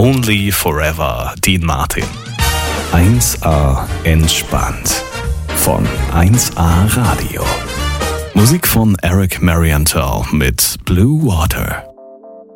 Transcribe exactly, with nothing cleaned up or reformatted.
Only Forever, Dean Martin. eins A entspannt von eins A Radio. Musik von Eric Marienthal mit Blue Water.